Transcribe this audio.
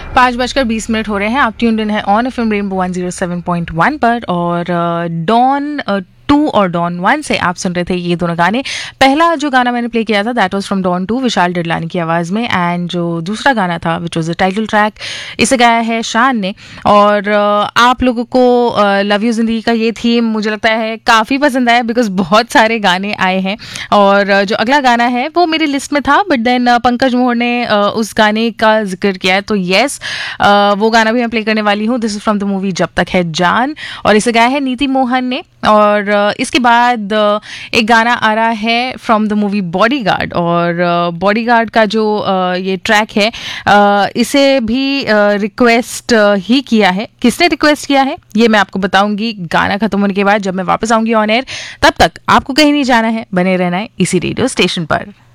5:20 हो रहे हैं। आप ट्यून्ड इन है ऑन एफएम रेनबो 107.1 पर और डॉन 2 और डॉन 1 से आप सुन रहे थे ये दोनों गाने। पहला जो गाना मैंने प्ले किया था दैट वाज फ्रॉम डॉन 2 विशाल डडलानी की आवाज़ में, एंड जो दूसरा गाना था which was the title track, इसे गाया है शान ने। और आप लोगों को लव यू जिंदगी का ये थीम मुझे लगता है काफ़ी पसंद आया बिकॉज बहुत सारे गाने आए हैं। और जो अगला गाना है वो मेरी लिस्ट में था, बट देन पंकज मोहर ने उस गाने का जिक्र किया है, तो येस वो गाना भी मैं प्ले करने वाली हूँ। This is from the movie जब तक है जान, और इसे गाया है नीति मोहन ने। और इसके बाद एक गाना आ रहा है फ्रॉम द मूवी बॉडीगार्ड, और बॉडीगार्ड का जो ये ट्रैक है इसे भी रिक्वेस्ट ही किया है। किसने रिक्वेस्ट किया है ये मैं आपको बताऊंगी गाना खत्म होने के बाद, जब मैं वापस आऊंगी ऑन एयर। तब तक आपको कहीं नहीं जाना है, बने रहना है इसी रेडियो स्टेशन पर।